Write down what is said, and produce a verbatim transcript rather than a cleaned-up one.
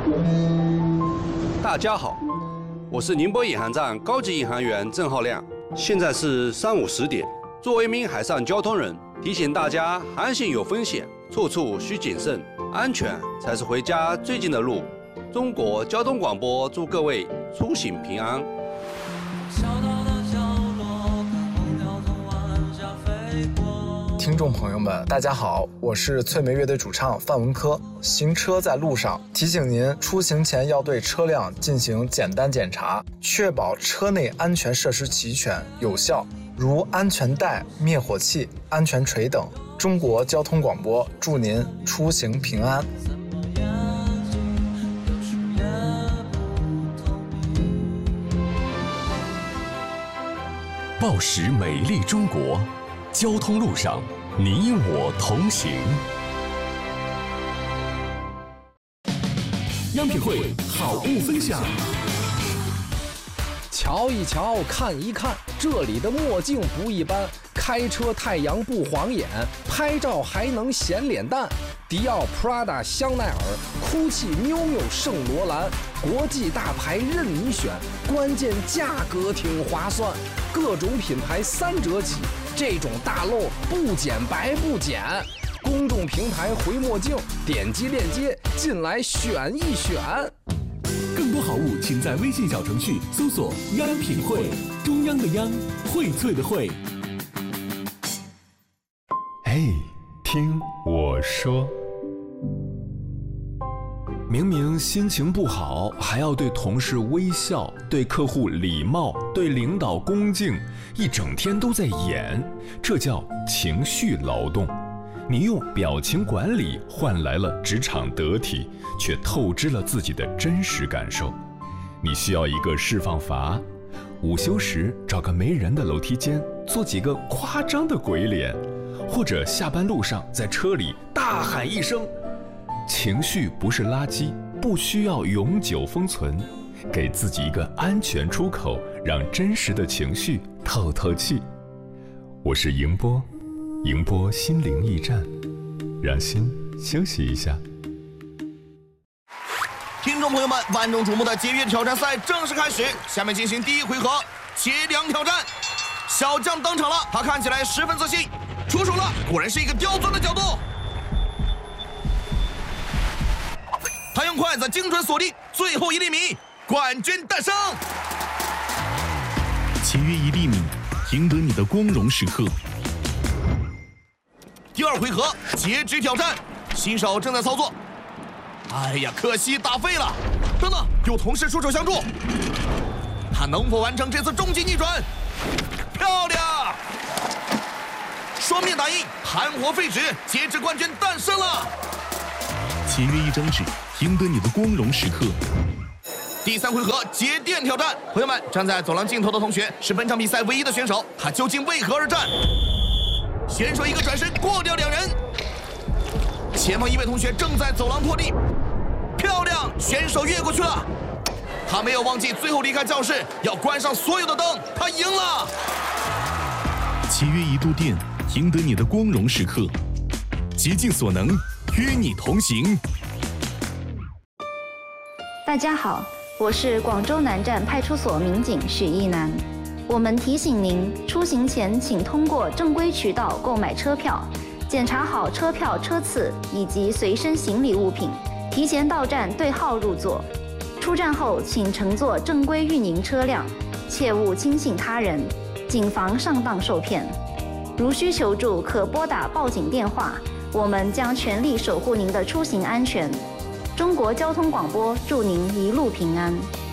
大家好，我是宁波引航站高级引航员郑浩亮。现在是上午十点。作为一名海上交通人，提醒大家，航行有风险，处处需谨慎，安全才是回家最近的路。中国交通广播祝各位出行平安。 听众朋友们，大家好，我是翠梅乐队主唱范文科。行车在路上，提醒您出行前要对车辆进行简单检查，确保车内安全设施齐全有效，如安全带、灭火器、安全锤等。中国交通广播祝您出行平安。 报时美丽中国，交通路上你我同行。央品汇好物分享。 瞧一瞧，看一看，这里的墨镜不一般，开车太阳不晃眼，拍照还能显脸蛋。迪奥、Prada、香奈儿、GUCCI、miu miu、圣罗兰，国际大牌任你选，关键价格挺划算，各种品牌三折起，这种大漏不捡白不捡。公众平台回墨镜，点击链接进来选一选。 更多好物，请在微信小程序搜索“央品汇”，中央的央，荟萃的荟。哎，听我说。明明心情不好，还要对同事微笑，对客户礼貌，对领导恭敬，一整天都在演，这叫情绪劳动。你用表情管理换来了职场得体，却透支了自己的真实感受。你需要一个释放阀，午休时找个没人的楼梯间，做几个夸张的鬼脸，或者下班路上在车里大喊一声。情绪不是垃圾，不需要永久封存，给自己一个安全出口，让真实的情绪透透气。我是迎波，迎波心灵驿站，让心休息一下。 听众朋友们，万众瞩目的节约挑战赛正式开始，下面进行第一回合节粮挑战。小将登场了，他看起来十分自信，出手了，果然是一个刁钻的角度。他用筷子精准锁定最后一粒米，冠军诞生。 节约一粒米，赢得你的光荣时刻。 第二回合截止挑战，新手正在操作。哎呀，可惜打废了。等等，有同事出手相助，他能否完成这次终极逆转？漂亮！双面打印，含活废纸，截止冠军诞生了。 节约一张纸，赢得你的光荣时刻。 第三回合节电挑战，朋友们，站在走廊尽头的同学是本场比赛唯一的选手，他究竟为何而战？选手一个转身过掉两人，前方一位同学正在走廊拖地，漂亮，选手越过去了。他没有忘记最后离开教室要关上所有的灯，他赢了。 节约一度电，赢得你的光荣时刻。竭尽所能，与你同行。 大家好，我是广州南站派出所民警许一楠。我们提醒您，出行前请通过正规渠道购买车票，检查好车票车次以及随身行李物品，提前到站对号入座。出站后请乘坐正规运营车辆，切勿轻信他人，谨防上当受骗。如需求助，可拨打报警电话，我们将全力守护您的出行安全。中国交通广播祝您一路平安。